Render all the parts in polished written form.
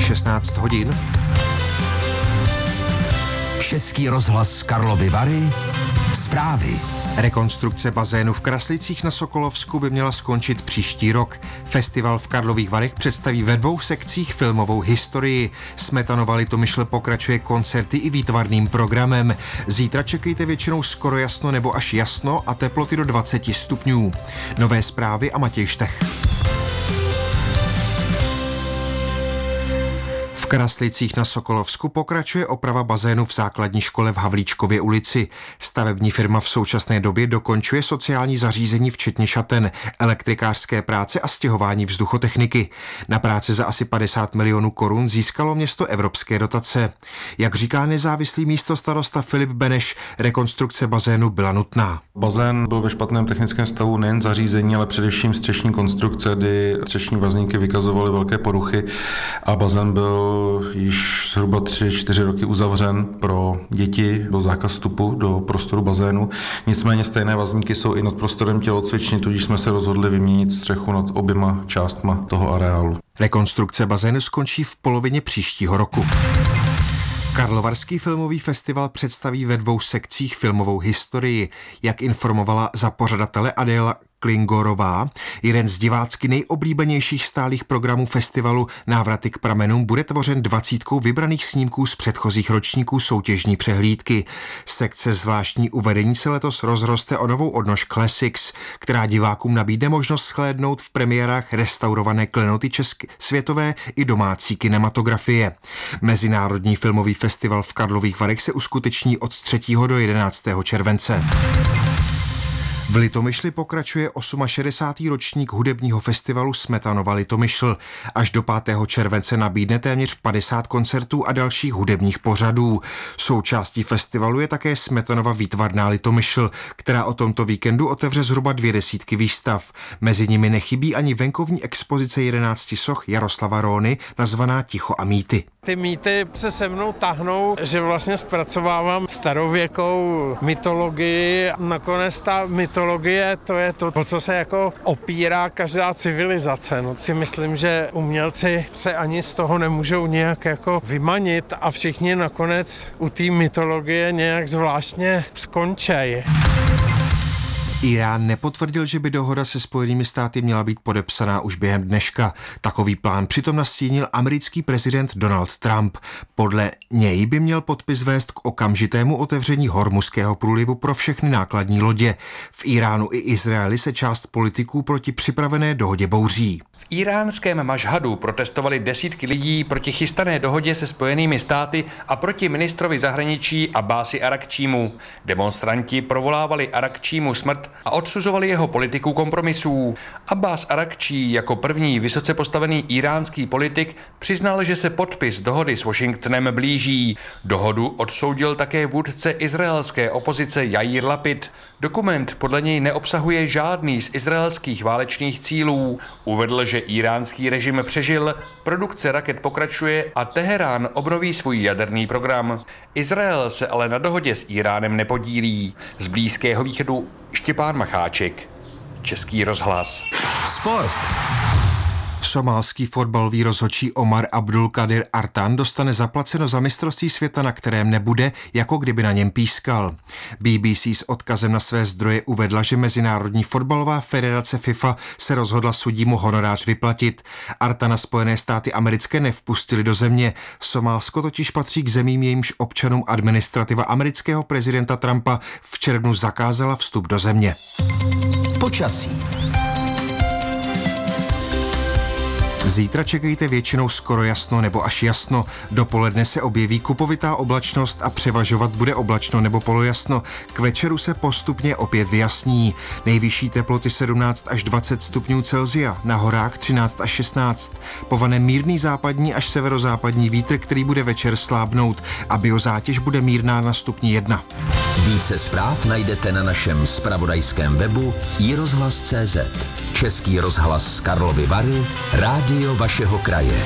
16 hodin. Český rozhlas Karlovy Vary. Zprávy. Rekonstrukce bazénu v Kraslicích na Sokolovsku by měla skončit příští rok. Festival v Karlových Varech představí ve 2 sekcích filmovou historii. Smetanova Litomyšl pokračuje koncerty i výtvarným programem. Zítra čekejte většinou skoro jasno nebo až jasno a teploty do 20 stupňů. Nové zprávy a Matěj Štech. V Kraslicích na Sokolovsku pokračuje oprava bazénu v základní škole v Havlíčkově ulici. Stavební firma v současné době dokončuje sociální zařízení včetně šaten, elektrikářské práce a stěhování vzduchotechniky. Na práci za asi 50 milionů korun získalo město evropské dotace. Jak říká nezávislý místostarosta Filip Beneš, rekonstrukce bazénu byla nutná. Bazén byl ve špatném technickém stavu nejen zařízení, ale především střešní konstrukce, kdy střešní vazníky vykazovaly velké poruchy a bazén byl již zhruba 3-4 roky uzavřen pro děti, byl zákaz vstupu do prostoru bazénu. Nicméně stejné vazníky jsou i nad prostorem tělocvičny, tudíž jsme se rozhodli vyměnit střechu nad oběma částma toho areálu. Rekonstrukce bazénu skončí v polovině příštího roku. Karlovarský filmový festival představí ve 2 sekcích filmovou historii. Jak informovala za pořadatele Adéla Klingorová, jeden z divácky nejoblíbenějších stálých programů festivalu Návraty k pramenům bude tvořen 20 vybraných snímků z předchozích ročníků soutěžní přehlídky. Sekce zvláštní uvedení se letos rozroste o novou odnož Classics, která divákům nabídne možnost shlédnout v premiérách restaurované klenoty světové i domácí kinematografie. Mezinárodní filmový festival v Karlových Varech se uskuteční od 3. do 11. července. V Litomyšli pokračuje 68. ročník hudebního festivalu Smetanova Litomyšl. Až do 5. července nabídne téměř 50 koncertů a dalších hudebních pořadů. Součástí festivalu je také Smetanova výtvarná Litomyšl, která o tomto víkendu otevře zhruba 200 výstav. Mezi nimi nechybí ani venkovní expozice 11 soch Jaroslava Róny, nazvaná Ticho a mýty. Ty mýty se mnou tahnou, že vlastně zpracovávám starověkou mytologii. Nakonec ta mytologie, to je to, o co se jako opírá každá civilizace. No, si myslím, že umělci se ani z toho nemůžou nějak jako vymanit a všichni nakonec u té mytologie nějak zvláštně skončej. Irán nepotvrdil, že by dohoda se Spojenými státy měla být podepsaná už během dneška. Takový plán přitom nastínil americký prezident Donald Trump. Podle něj by měl podpis vést k okamžitému otevření Hormuzského průlivu pro všechny nákladní lodě. V Iránu i Izraeli se část politiků proti připravené dohodě bouří. V iránském Mašhadu protestovali desítky lidí proti chystané dohodě se Spojenými státy a proti ministrovi zahraničí Abbási Arakčímu. Demonstranti provolávali Arakčímu smrt a odsuzovali jeho politiku kompromisů. Abbás Arakčí jako první vysoce postavený iránský politik přiznal, že se podpis dohody s Washingtonem blíží. Dohodu odsoudil také vůdce izraelské opozice Jair Lapid. Dokument podle něj neobsahuje žádný z izraelských válečných cílů. Uvedl, že iránský režim přežil, produkce raket pokračuje a Teherán obnoví svůj jaderný program. Izrael se ale na dohodě s Iránem nepodílí. Z Blízkého východu Štěpán Macháček, Český rozhlas. Sport. Somálský fotbalový rozhodčí Omar Abdulkadir Artan dostane zaplaceno za mistrovství světa, na kterém nebude, jako kdyby na něm pískal. BBC s odkazem na své zdroje uvedla, že Mezinárodní fotbalová federace FIFA se rozhodla sudímu honorář vyplatit. Artana Spojené státy americké nevpustili do země. Somálsko totiž patří k zemím, jejímž občanům administrativa amerického prezidenta Trumpa v červnu zakázala vstup do země. Počasí. Zítra čekejte většinou skoro jasno nebo až jasno. Dopoledne se objeví kupovitá oblačnost a převažovat bude oblačno nebo polojasno. K večeru se postupně opět vyjasní. Nejvyšší teploty 17 až 20 stupňů Celsia, na horách 13 až 16. Povane mírný západní až severozápadní vítr, který bude večer slábnout a biozátěž bude mírná na stupni 1. Více zpráv najdete na našem zpravodajském webu iRozhlas.cz. Český rozhlas Karlovy Vary, rádio vašeho kraje.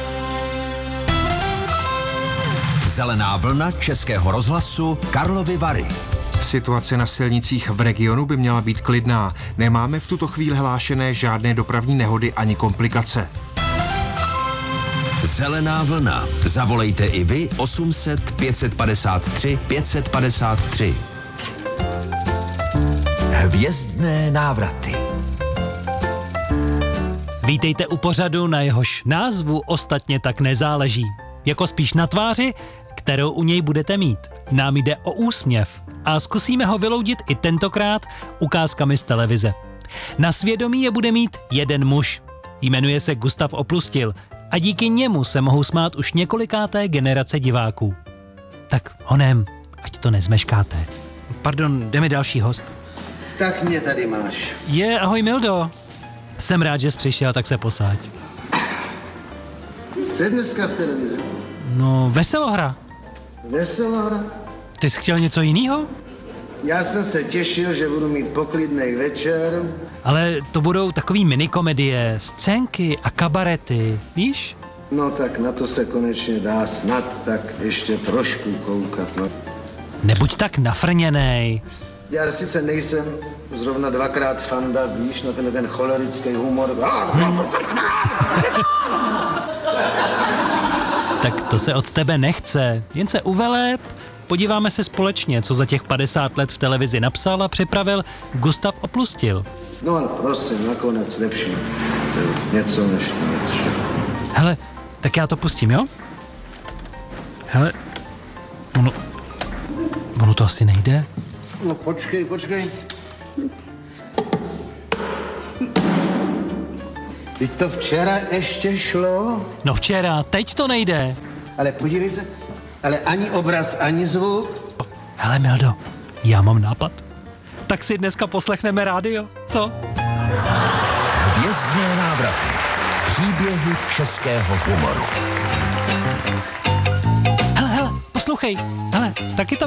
Zelená vlna Českého rozhlasu Karlovy Vary. Situace na silnicích v regionu by měla být klidná. Nemáme v tuto chvíli hlášené žádné dopravní nehody ani komplikace. Zelená vlna. Zavolejte i vy 800 553 553. Hvězdné návraty. Vítejte u pořadu, na jehož názvu ostatně tak nezáleží. Jako spíš na tváři, kterou u něj budete mít. Nám jde o úsměv a zkusíme ho vyloudit i tentokrát ukázkami z televize. Na svědomí je bude mít jeden muž. Jmenuje se Gustav Oplustil a díky němu se mohou smát už několikáté generace diváků. Tak honem, ať to nezmeškáte. Pardon, jde mi další host. Tak mě tady máš. Ahoj Mildo. Jsem rád, že jsi přišel, tak se posaď. Co je dneska v televizi? No, Veselohra. Veselohra? Ty jsi chtěl něco jiného? Já jsem se těšil, že budu mít poklidnej večer. Ale to budou takový minikomedie, scénky a kabarety, víš? No tak na to se konečně dá snad tak ještě trošku koukat. No. Nebuď tak nafrněnej. Já sice nejsem zrovna dvakrát fanda, víš, na ten cholerický humor. Tak to se od tebe nechce, jen se uveleb. Podíváme se společně, co za těch 50 let v televizi napsal a připravil Gustav Oplustil. No ale prosím, nakonec lepší. To je něco než nic. Hele, tak já to pustím, jo? Hele, ono to asi nejde. No počkej. Teď to včera ještě šlo. No včera, teď to nejde. Ale podívej se, ale ani obraz, ani zvuk. Hele Mildo, já mám nápad. Tak si dneska poslechneme rádio, co? Hvězdné návraty. Příběhy českého humoru. Hele, poslouchej. Hele, taky tam